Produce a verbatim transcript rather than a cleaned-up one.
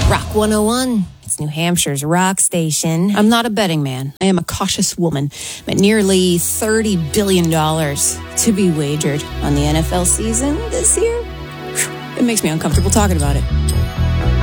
Rock one oh one. It's New Hampshire's rock station. I'm not a betting man. I am a cautious woman. But nearly thirty billion dollars to be wagered on the N F L season this year. It makes me uncomfortable talking about it.